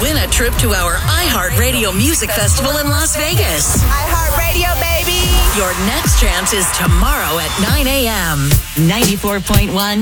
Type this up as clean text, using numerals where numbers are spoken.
win a trip to our iHeartRadio Music Festival in Las Vegas. iHeartRadio, baby. Your next chance is tomorrow at 9 a.m. 94.1